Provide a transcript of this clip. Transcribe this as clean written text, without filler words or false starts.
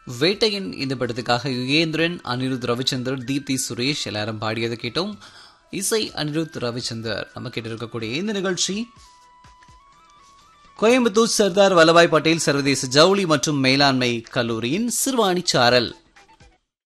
வேட்டையின் இந்த படத்துக்காக யுகேந்திரன், அனிருத் ரவிச்சந்தர், தீப்தி சுரேஷ் எல்லாரும் பாடியதை கேட்டோம். இசை அனிருத் ரவிச்சந்தர். நம்ம கிட்ட இருக்கக்கூடிய இந்த நிகழ்ச்சி கோயம்புத்தூர் சர்தார் வல்லபாய் பட்டேல் சர்வதேச ஜவுளி மற்றும் மேலாண்மை கல்லூரியின் சிறுவாணி சாரல்.